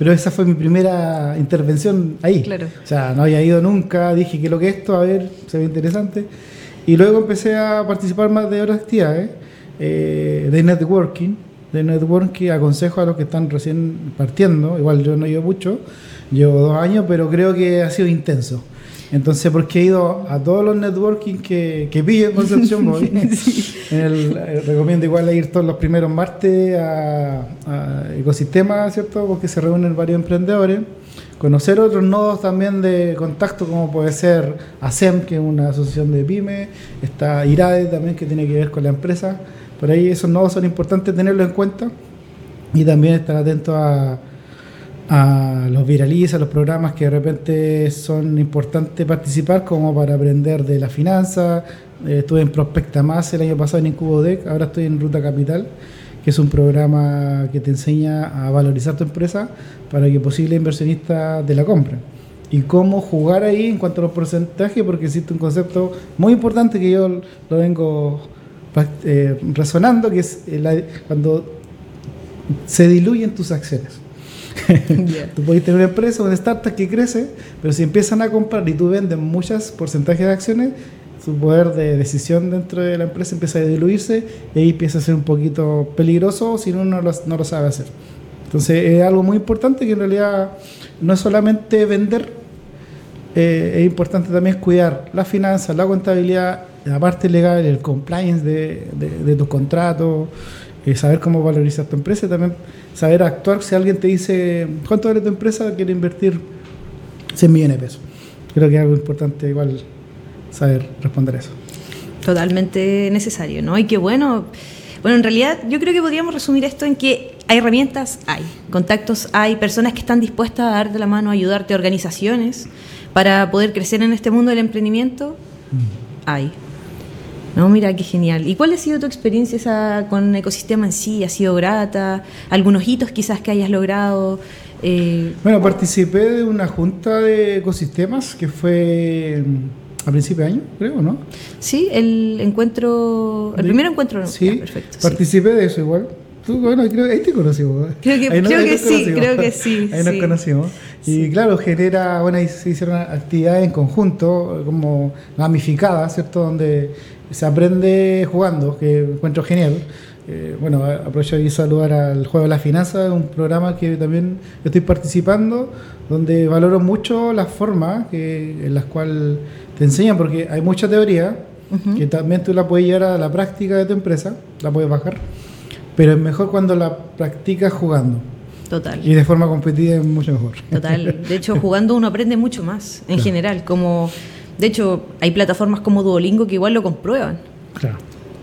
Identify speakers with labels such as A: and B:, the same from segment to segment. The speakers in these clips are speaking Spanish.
A: pero esa fue mi primera intervención ahí.
B: Claro.
A: O sea, no había ido nunca, dije que lo que es esto, a ver, se ve interesante. Y luego empecé a participar más de otras actividades de networking. De networking aconsejo a los que están recién partiendo, igual yo no llevo mucho, llevo 2 años, pero creo que ha sido intenso. Entonces, porque he ido a todos los networking que pille en Concepción, voy. Sí. Recomiendo igual ir todos los primeros martes a Ecosistema, ¿cierto? Porque se reúnen varios emprendedores. Conocer otros nodos también de contacto, como puede ser ASEM, que es una asociación de pymes, está IRADE también, que tiene que ver con la empresa. Por ahí esos nodos son importantes tenerlos en cuenta y también estar atentos a los viralizas, los programas que de repente son importantes participar, como para aprender de la finanza. Estuve en Prospecta Más el año pasado en Incubodec, ahora estoy en Ruta Capital, que es un programa que te enseña a valorizar tu empresa para que posibles inversionistas te la compren. Y cómo jugar ahí en cuanto a los porcentajes, porque existe un concepto muy importante que yo lo vengo resonando, que es cuando se diluyen tus acciones. Yeah. Tú puedes tener una empresa, una startup que crece, pero si empiezan a comprar y tú vendes muchos porcentajes de acciones, su poder de decisión dentro de la empresa empieza a diluirse y ahí empieza a ser un poquito peligroso si uno no lo sabe hacer. Entonces es algo muy importante, que en realidad no es solamente vender, es importante también cuidar las finanzas, la contabilidad, la parte legal, el compliance de tus contratos, saber cómo valorizar tu empresa y también saber actuar si alguien te dice ¿cuánto vale tu empresa? Quiere invertir 100 millones de pesos. Creo que es algo importante igual saber responder eso.
B: Totalmente necesario, ¿no? Y qué bueno, en realidad yo creo que podríamos resumir esto en que hay herramientas, hay contactos, hay personas que están dispuestas a darte la mano, a ayudarte, organizaciones para poder crecer en este mundo del emprendimiento, hay. No, mira, qué genial. ¿Y cuál ha sido tu experiencia con Ecosistema en sí? ¿Ha sido grata? ¿Algunos hitos quizás que hayas logrado?
A: Bueno, participé de una junta de ecosistemas que fue a principio de año, creo, ¿no?
B: Sí, el primer encuentro.
A: Sí,
B: ya, perfecto.
A: Participé de eso igual. Bueno, creo que ahí te conocimos.
B: Creo que sí.
A: Ahí nos conocimos.
B: Sí.
A: Y claro, ahí se hicieron actividades en conjunto, como gamificadas, ¿cierto? Donde se aprende jugando, que encuentro genial. Bueno, aprovecho y saludar al Juego de la Finanza, un programa que también estoy participando, donde valoro mucho las formas en las cuales te enseñan, porque hay mucha teoría, que también tú la puedes llevar a la práctica de tu empresa, la puedes bajar, pero es mejor cuando la practicas jugando.
B: Total.
A: Y de forma competitiva es mucho mejor.
B: Total. De hecho, jugando uno aprende mucho más, en general. De hecho, hay plataformas como Duolingo que igual lo comprueban.
A: Claro.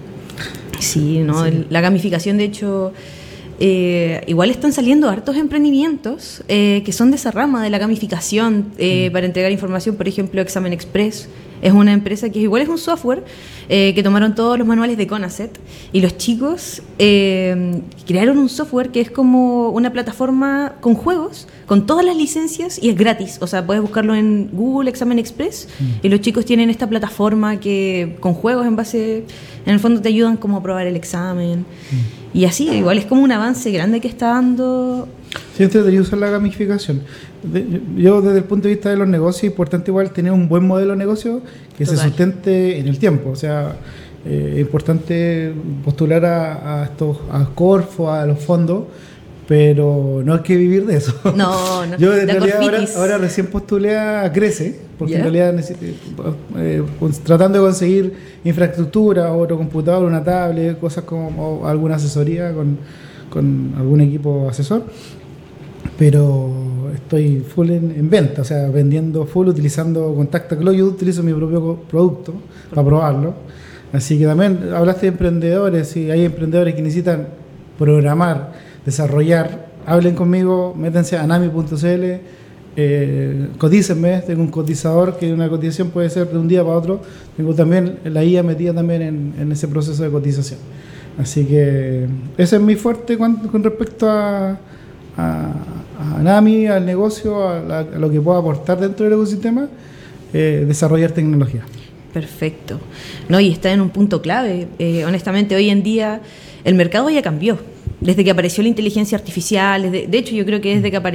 B: Sí, ¿no? Sí. La gamificación, de hecho, igual están saliendo hartos emprendimientos que son de esa rama de la gamificación para entregar información. Por ejemplo, Examen Express es una empresa que igual es un software que tomaron todos los manuales de CONACET y los chicos crearon un software que es como una plataforma con juegos, con todas las licencias, y es gratis. O sea, puedes buscarlo en Google, Examen Express, y los chicos tienen esta plataforma que con juegos en el fondo te ayudan como a probar el examen. Y así, igual es como un avance grande que está dando.
A: Sí, debería usar la gamificación. Yo, desde el punto de vista de los negocios, es importante igual tener un buen modelo de negocio que Total. Se sustente en el tiempo. O sea, es importante postular a Corfo, a los fondos, pero no hay que vivir de eso.
B: No.
A: Yo en realidad ahora recién postulé a Crece, porque en realidad tratando de conseguir infraestructura, otro computador, una tablet, cosas como alguna asesoría con algún equipo asesor, pero estoy full en venta, o sea, vendiendo full, utilizando Contacta Cloud. Yo utilizo mi propio producto para probarlo. Así que también hablaste de emprendedores. Si hay emprendedores que necesitan programar, desarrollar, hablen conmigo, métanse a anami.cl, cotícenme. Tengo un cotizador, que una cotización puede ser de un día para otro. Tengo también la IA metida también en ese proceso de cotización. Así que ese es mi fuerte con respecto a Anami, al negocio, a lo que puedo aportar dentro del ecosistema, desarrollar tecnología.
B: Perfecto. No, y está en un punto clave. Honestamente, hoy en día el mercado ya cambió. Desde que apareció la inteligencia artificial, de hecho yo creo que desde que apareció